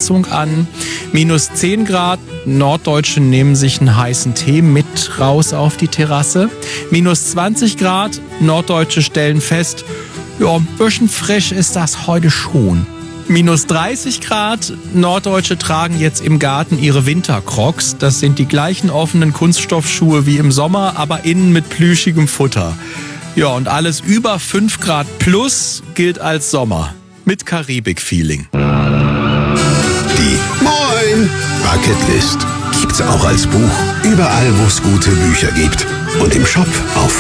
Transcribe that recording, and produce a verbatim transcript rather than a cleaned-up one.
Heizung an. Minus zehn Grad, Norddeutsche nehmen sich einen heißen Tee mit raus auf die Terrasse. Minus zwanzig Grad, Norddeutsche stellen fest, ja, ein bisschen frisch ist das heute schon. Minus dreißig Grad, Norddeutsche tragen jetzt im Garten ihre Wintercrocs. Das sind die gleichen offenen Kunststoffschuhe wie im Sommer, aber innen mit plüschigem Futter. Ja, und alles über fünf Grad plus gilt als Sommer. Mit Karibik-Feeling. Die Moin Bucketlist gibt's auch als Buch. Überall, wo es gute Bücher gibt. Und im Shop auf